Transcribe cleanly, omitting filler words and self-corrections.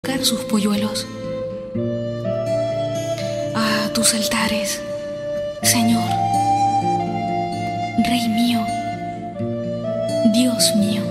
sus polluelos. A tus altares, Señor, Rey mío, Dios mío.